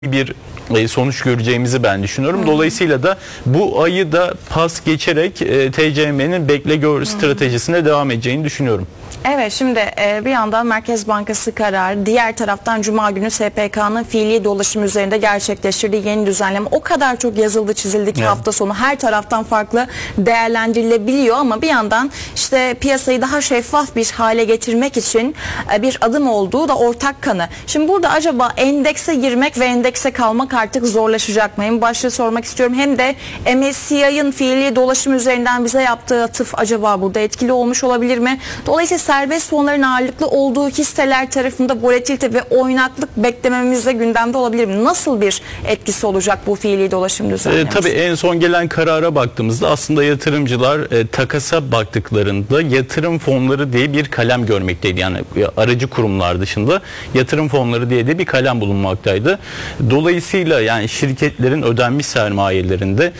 bir sonuç göreceğimizi ben düşünüyorum. Dolayısıyla da bu ayı da pas geçerek TCM'nin bekle gör stratejisine devam edeceğini düşünüyorum. Evet, şimdi bir yandan Merkez Bankası kararı, diğer taraftan Cuma günü SPK'nın fiili dolaşım üzerinde gerçekleştirdiği yeni düzenleme o kadar çok yazıldı çizildi ki hafta sonu her taraftan farklı değerlendirilebiliyor ama bir yandan işte piyasayı daha şeffaf bir hale getirmek için bir adım olduğu da ortak kanı. Şimdi burada acaba endekse girmek ve endekse kalmak artık zorlaşacak mı? Hem başlığı sormak istiyorum hem de MSCI'ın fiili dolaşım üzerinden bize yaptığı atıf acaba burada etkili olmuş olabilir mi? Dolayısıyla serbest fonların ağırlıklı olduğu hisseler tarafında volatilite ve oynaklık beklememiz de gündemde olabilir mi? Nasıl bir etkisi olacak bu fiili dolaşım düzenlemesi? Tabii en son gelen karara baktığımızda aslında yatırımcılar takasa baktıklarında yatırım fonları diye bir kalem görmekteydi. Yani aracı kurumlar dışında yatırım fonları diye de bir kalem bulunmaktaydı. Dolayısıyla yani şirketlerin ödenmiş sermayelerinde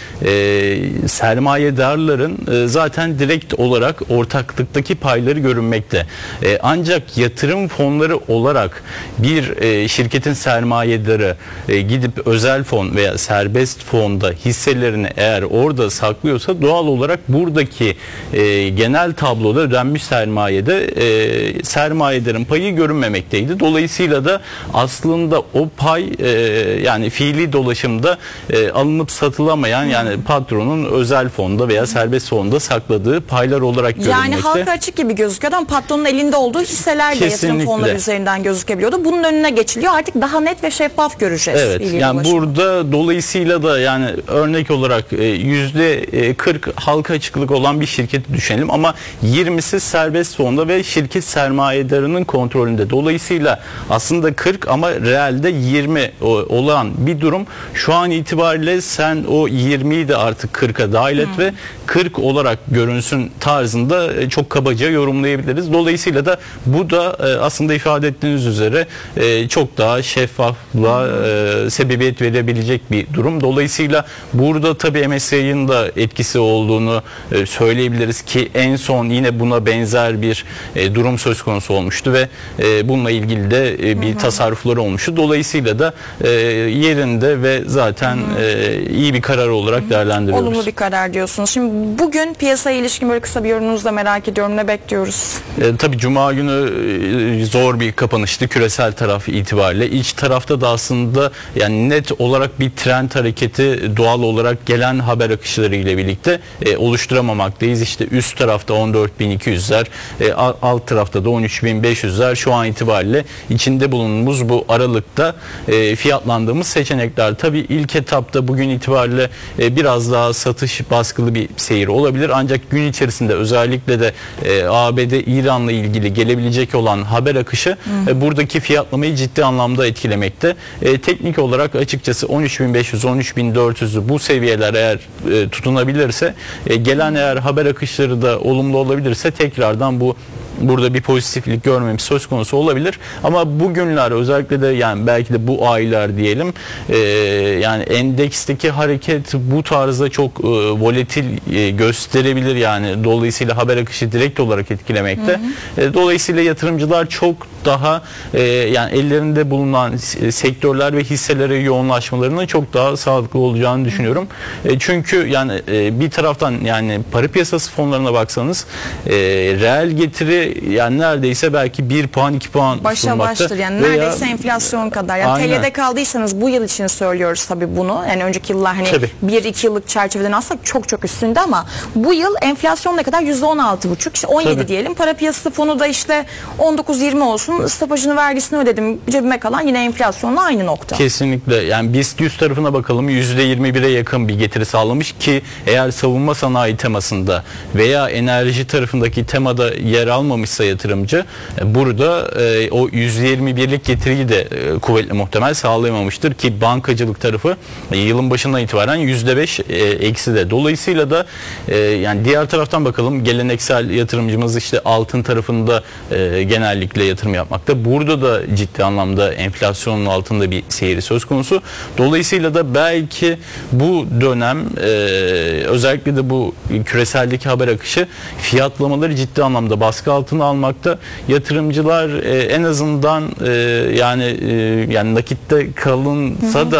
sermayedarların zaten direkt olarak ortaklıktaki payları görünmekte. Ancak yatırım fonları olarak bir şirketin sermayedarı gidip özel fon veya serbest fonda hisselerini eğer orada saklıyorsa doğal olarak buradaki genel tabloda ödenmiş sermayede sermayedarın payı görünmemekteydi. Dolayısıyla da aslında o pay yani fiili dolaşımda alınıp satılamayan yani patronun özel fonda veya serbest fonda sakladığı paylar olarak görünmekte. Yani halka açık gibi gözüküyor ama patronun elinde olduğu hisseler de yatırım fonları üzerinden gözükebiliyordu. Bunun önüne geçiliyor. Artık daha net ve şeffaf göreceğiz. Evet. Yani burada dolayısıyla da yani örnek olarak %40 halka açıklık olan bir şirketi düşünelim ama 20'si serbest fonda ve şirket sermayedarının kontrolünde. Dolayısıyla aslında 40 ama realde 20 olan bir durum. Şu an itibariyle sen o 20'yi de artık 40'a dahil et ve 40 olarak görünsün tarzında çok kabaca yorumlayabiliriz. Dolayısıyla da bu da aslında ifade ettiğiniz üzere çok daha şeffaflığa sebebiyet verebilecek bir durum. Dolayısıyla burada tabii MSCI'nin da etkisi olduğunu söyleyebiliriz ki en son yine buna benzer bir durum söz konusu olmuştu ve bununla ilgili de bir tasarrufları olmuştu. Dolayısıyla da yerinde ve zaten iyi bir karar olarak değerlendiriyoruz. Olumlu bir karar diyorsunuz. Şimdi bugün piyasaya ilişkin böyle kısa bir yorumunuzu da merak ediyorum. Ne bekliyoruz? Tabii Cuma günü zor bir kapanıştı küresel taraf itibariyle. İç tarafta da aslında yani net olarak bir trend hareketi doğal olarak gelen haber akışları ile birlikte oluşturamamaktayız. İşte üst tarafta 14.200'ler, alt tarafta da 13.500'ler şu an itibariyle içinde bulunduğumuz bu aralıkta fiyatlandığımız seçenekler. Tabii ilk etapta bugün itibariyle biraz daha satış baskılı bir seyir olabilir. Ancak gün içerisinde özellikle de ABD İran'la ilgili gelebilecek olan haber akışı buradaki fiyatlamayı ciddi anlamda etkilemekte. Teknik olarak açıkçası 13.500-13.400'ü bu seviyeler eğer tutunabilirse gelen eğer haber akışları da olumlu olabilirse tekrardan burada bir pozitiflik görmemiz söz konusu olabilir. Ama bugünler özellikle de yani belki de bu aylar diyelim yani endeksteki hareket bu tarzda çok volatil gösterebilir yani dolayısıyla haber akışı direkt olarak etkilemekte. Dolayısıyla yatırımcılar çok daha yani ellerinde bulunan sektörler ve hisselere yoğunlaşmalarının çok daha sağlıklı olacağını düşünüyorum. Çünkü yani bir taraftan yani para piyasası fonlarına baksanız reel getiri yani neredeyse belki 1 puan 2 puan başa baştır yani neredeyse enflasyon kadar. Yani TL'de kaldıysanız bu yıl için söylüyoruz tabii bunu. Yani önceki yıllar hani 1-2 yıllık çerçeveden alsak çok üstünde ama bu yıl enflasyon ne kadar? %16,5 işte 17 diyelim. Para piyasası fonu da işte 19-20 olsun. Stopajını vergisini ödedim. Cebime kalan yine enflasyonla aynı nokta. Kesinlikle. Yani BIST 100 tarafına bakalım %21'e yakın bir getiri sağlamış ki eğer savunma sanayi temasında veya enerji tarafındaki temada yer almamışsa yatırımcı burada o %21'lik getiriyi de kuvvetli muhtemel sağlayamamıştır ki bankacılık tarafı yılın başından itibaren %5 eksi de. Dolayısıyla da yani diğer taraftan bakalım geleneksel yatırımcımız işte altın tarafında genellikle yatırım yapmakta. Burada da ciddi anlamda enflasyonun altında bir seyri söz konusu. Dolayısıyla da belki bu dönem özellikle de bu küreseldeki haber akışı fiyatlamaları ciddi anlamda baskı altında altına almakta. Yatırımcılar en azından yani nakitte kalınsa da